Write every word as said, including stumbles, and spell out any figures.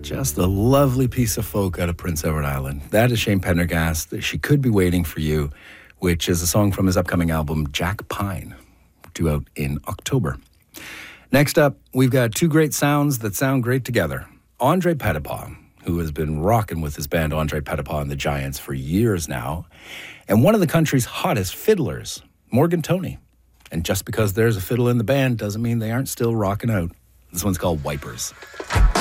Just a lovely piece of folk out of Prince Edward Island. That is Shane Pendergast. She Could Be Waiting for You, which is a song from his upcoming album, Jack Pine, due out in October. Next up, we've got two great sounds that sound great together. Andre Petitpas, who has been rocking with his band Andre Petitpas and the Giants for years now, and one of the country's hottest fiddlers, Morgan Toney. And just because there's a fiddle in the band doesn't mean they aren't still rocking out. This one's called Wipers.